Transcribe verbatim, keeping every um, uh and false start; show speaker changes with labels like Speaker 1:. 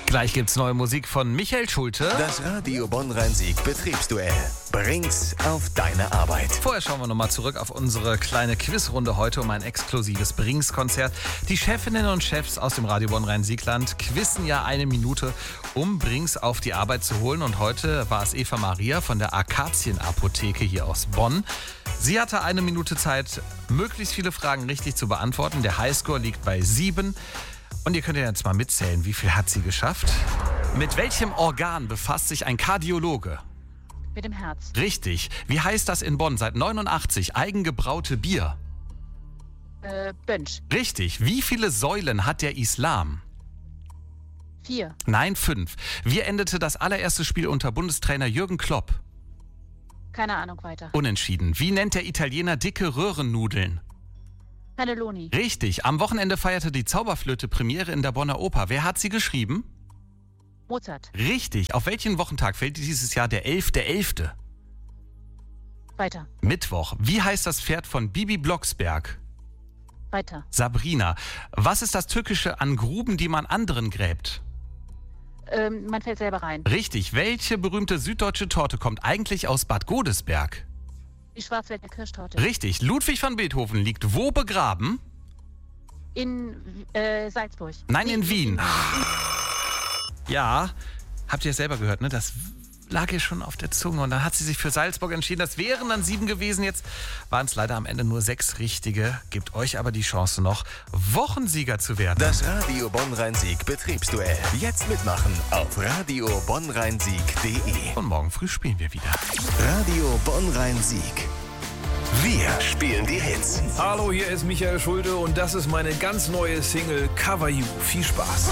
Speaker 1: Gleich gibt's neue Musik von Michael Schulte.
Speaker 2: Das Radio Bonn-Rhein-Sieg Betriebsduell. Bring's auf deine Arbeit.
Speaker 1: Vorher schauen wir nochmal zurück auf unsere kleine Quizrunde heute um ein exklusives Brings-Konzert. Die Chefinnen und Chefs aus dem Radio Bonn-Rhein-Siegland quizzen ja eine Minute, um Brings auf die Arbeit zu holen. Und heute war es Eva Maria von der Akazienapotheke hier aus Bonn. Sie hatte eine Minute Zeit, möglichst viele Fragen richtig zu beantworten. Der Highscore liegt bei sieben. Und ihr könnt ja jetzt mal mitzählen, wie viel hat sie geschafft? Mit welchem Organ befasst sich ein Kardiologe?
Speaker 3: Mit dem Herz.
Speaker 1: Richtig. Wie heißt das in Bonn seit neunundachtzig eigengebraute Bier?
Speaker 3: Äh, Bönsch.
Speaker 1: Richtig. Wie viele Säulen hat der Islam?
Speaker 3: Vier.
Speaker 1: Nein, fünf. Wie endete das allererste Spiel unter Bundestrainer Jürgen Klopp?
Speaker 3: Keine Ahnung weiter.
Speaker 1: Unentschieden. Wie nennt der Italiener dicke Röhrennudeln?
Speaker 3: Cannelloni.
Speaker 1: Richtig. Am Wochenende feierte die Zauberflöte Premiere in der Bonner Oper. Wer hat sie geschrieben?
Speaker 3: Mozart.
Speaker 1: Richtig. Auf welchen Wochentag fällt dieses Jahr der elfte elfte?
Speaker 3: Weiter.
Speaker 1: Mittwoch. Wie heißt das Pferd von Bibi Blocksberg?
Speaker 3: Weiter.
Speaker 1: Sabrina. Was ist das Tückische an Gruben, die man anderen gräbt?
Speaker 3: Ähm, man fällt selber rein.
Speaker 1: Richtig. Welche berühmte süddeutsche Torte kommt eigentlich aus Bad Godesberg?
Speaker 3: Die Schwarzwälder Kirschtorte.
Speaker 1: Richtig. Ludwig van Beethoven liegt wo begraben?
Speaker 3: In äh, Salzburg.
Speaker 1: Nein, in Wien. Ja, habt ihr es selber gehört, ne? Das lag ihr schon auf der Zunge. Und dann hat sie sich für Salzburg entschieden. Das wären dann sieben gewesen. Jetzt waren es leider am Ende nur sechs richtige. Gebt euch aber die Chance noch, Wochensieger zu werden.
Speaker 2: Das Radio Bonn-Rhein-Sieg Betriebsduell. Jetzt mitmachen auf radio bonn rhein sieg punkt de.
Speaker 1: Und morgen früh spielen wir wieder.
Speaker 2: Radio Bonn-Rhein-Sieg. Wir spielen die Hits.
Speaker 4: Hallo, hier ist Michael Schulte und das ist meine ganz neue Single Cover You. Viel Spaß.